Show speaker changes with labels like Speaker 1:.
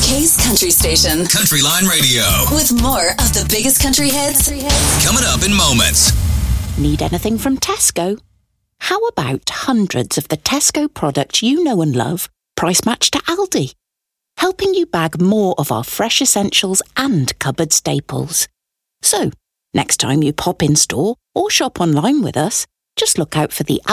Speaker 1: UK's country station.
Speaker 2: Country Line Radio.
Speaker 1: With more of the biggest country hits.
Speaker 2: Coming up in moments.
Speaker 3: Need anything from Tesco? How about hundreds of the Tesco products you know and love, price matched to Aldi? Helping you bag more of our fresh essentials and cupboard staples. So, next time you pop in store or shop online with us, just look out for the